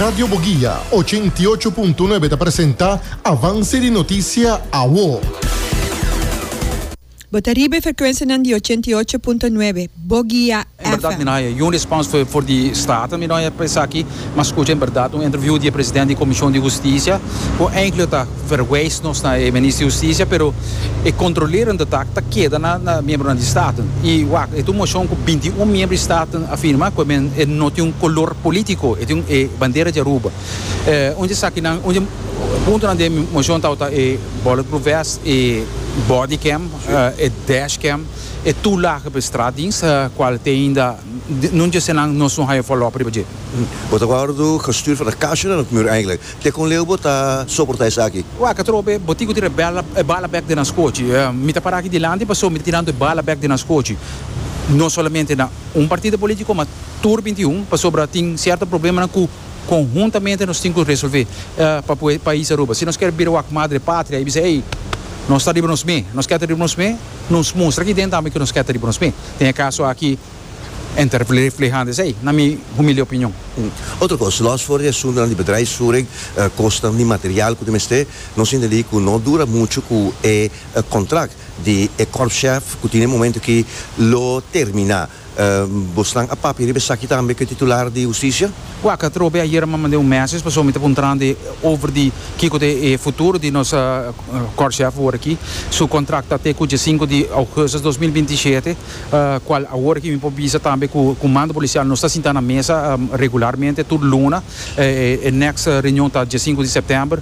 Radio Boguía 88.9 te presenta Avance de Noticia AWO. Botaribe frequentie aan die 88.9 Boguía FM. Verdade, minha, resposta for die staten, minha, pensa aqui, mas escuta em verdade interview do presidente da Comissão de Justiça, o eigenlijk tá verwijst nos na ministro de Justiça, pero e controlerando tá queda na membro da staten. E é uma moção com 21 membros de staten afirma que não tem color político, tem bandeira de Aruba. Onde está aqui onde ponto na moção tá bulletproof vest e body cam, dashcam, toelagen bij straatdienst, qual ainda não disse nós não hebben follow-up para fazer. Wat agora do gestuurd van de kastje dan ook meer eigenlijk. Te kon Leeuwen ta soportais aqui. Wa que trobe botico tira bala back de nascote. Mita para aqui de lande passou mita tirando bala back de nascote. Não somente na partido político, mas tur 21 passou para tem certo problema com conjuntamente nós temos que resolver para o país Aruba. Se nós queremos vir a madre pátria e dizer, ei, nós estamos bem, nós queremos bem, nos mostra aqui dentro também que nós queremos bem. Tem caso aqui entre reflejando aí, na minha humilde opinião. Outra coisa, nós for assunto de bedrijfsvoering, kosten de materiaal que temos ter, nós ainda ali que não dura muito com o contrato de korpschef que tem momento que lo termina. Boslang a papier hebben sakje também que titular de justiça? Wa que trobe ayer me mandou mensagem para me apontando over die kiko de futuro de nossa korpschef voor aqui, seu contrato até com dia 5 de agosto de 2027, qual agora que me provisa também com o comando policial nós está sentando na mesa regularmente toda luna, next reunião tá dia 5 de setembro,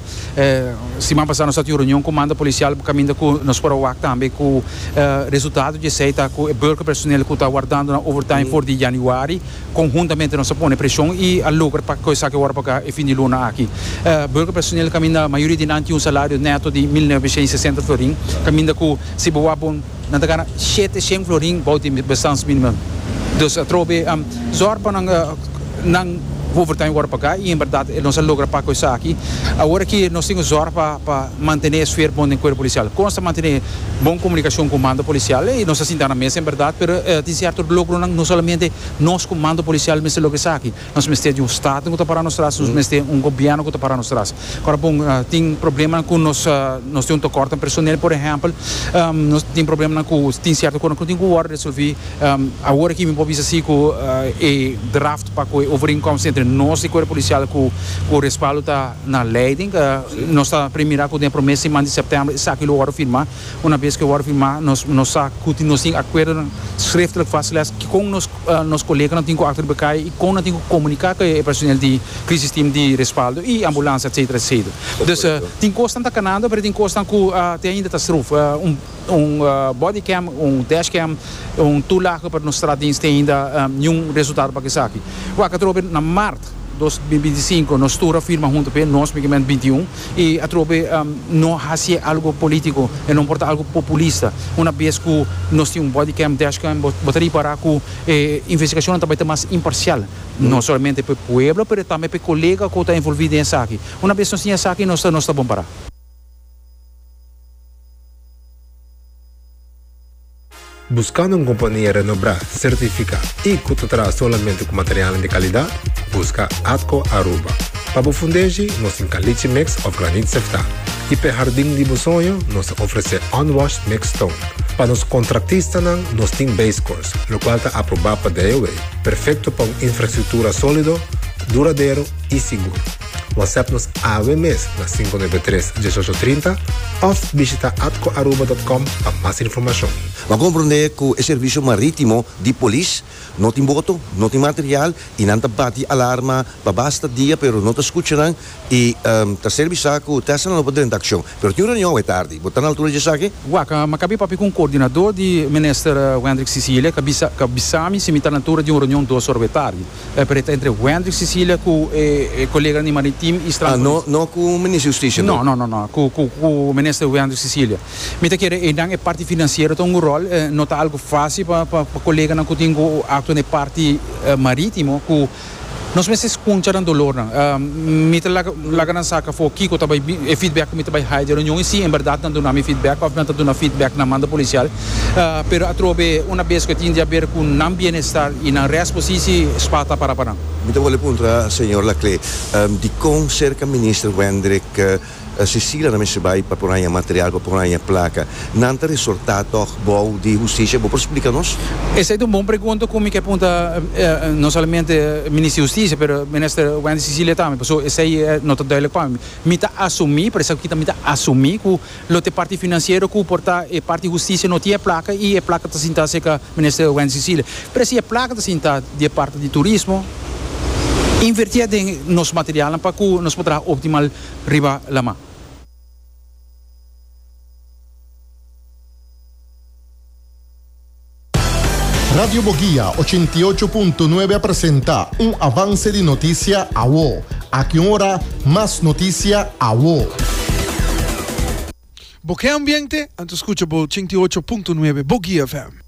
semana passada nós tivemos reunião com o comando policial caminho com nós para o também com resultado de seita com o burger personal que está guardando overtime voor die januari, conjuntamente nós põe pressão e a lucro para coisa que agora para fim de luna aqui. Burger personal caminha a maioria de nanti salário neto de 1960 florin, caminha com se boa bom na tagana 700 florin bout de bestans minimum. Dus trobe zorg para nang overtime agora para cá e em verdade nós logra para coisa aqui. Agora que nós temos zorg para manter a esfera bom em corpo policial, consta manter boa comunicação com o comando policial e nós assim na mesa em verdade, pero de certo logro não somente nós comando policial mas logra isso aqui. Nós temos estado que está para nós trás, nós temos governo que está para nós trás. Agora bom tem problema com nós temos corte personal, por exemplo, nós tem problema com tem certo quando tem que agora resolver agora que me pode assim com draft para o overeenkomst entre nós e corpo policial com o respaldo está na leiding, nós está primeira com a promessa em de setembro, isso aqui agora firmar, uma vez que agora firmar, nós temos acordo schriftelijk vastgelegd que com nos colegas não tem que achter bekijken e com não tem que comunicar com o personal de crisis team de respaldo e ambulância, etc, etc. Dus tem costa canando, mas tem costa que ainda está struf, body cam, dashcam, toelage para nos straatdienst ainda nenhum resultado para que saque. O que trobe na março 2025 nós toda firma junto com nós movimento 21 e a trobe não hace algo político e não porta algo populista. Uma vez que nós temos body cam, dashcam, botaria para que investigação também está mais imparcial, não somente para o povo, mas também para o colega que está envolvido nessa aqui. Uma vez nós temos essa aqui, nós está bom para. Buscando uma companhia renombrada, certificada e que te traz somente com material de qualidade, busca Atco Aruba. Para o fundejo, nós temos caliche mix of granite sefta. E para o jardim de sonho, nós oferecemos unwashed mix stone. Para os contratistas, nós temos base course, o qual está aprovado para DOA. Perfeito para uma infraestrutura sólida, duradouro e seguro. WhatsApp-nos AWMS na 593-1830 ou visita atcoaruba.com para mais informação. Mas compreender que o serviço marítimo de polícia não tem boto, não tem material e não bate alarma para basta dia, pero não te escutam e o serviço que o teste não pode ter ação. Pero tem reunião é tarde, botar na altura de saque? Waka, mas cabe papi com o coordenador de ministro Wendrik Sicilia, que bisami se mita na altura de uma reunião 2 horas tarde. Pero entre Wendrik Sicilia com o colega de marítimo e estrangeiro. Não com o ministro da Justiça? Não, com o ministro Wendrik Sicilia. Mita que é parte financeira tem um rol, não está algo fácil para colega não que tem ato na parte marítimo que Nós meses escutam dolor, mita lá gran saca for Kiko também feedback mita vai hide reunião e sim, em verdade não dá feedback, obviamente dá feedback na manda policial, pero a trobe uma vez que tinha a ver com não bem-estar e na resposta spata para. Mita vole punta, senhor Laclé, de com cerca ministro Wendrik Cecilia na mesa vai para pôr material, para pôr placa, não tem resultado bom de justiça, vou explicar-nos? Essa é uma boa pergunta, como que aponta não somente o ministro da Justiça, mas o ministro Wendy Cecilia também, porque essa é nota duidelijk para mim. Mita assumir, por isso que mita assumir que a parte financeira que porta a parte de justiça não tinha placa e a placa está sentada com o ministro Wendy Cecilia. Mas se a placa está sentada de parte de turismo, invertir em nosso material para que nós poderá optimal riba lama. Radio Boguía 88.9 presenta un avance de noticia a WO. A que hora más noticia a WO. Boquea Ambiente, antes escucha por 88.9 Boguía FM.